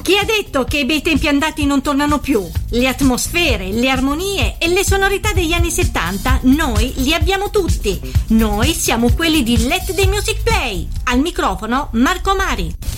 Chi ha detto che i bei tempi andati non tornano più? Le atmosfere, le armonie e le sonorità degli anni 70 noi li abbiamo tutti. Noi siamo quelli di Let the Music Play. Al microfono Marco Mari.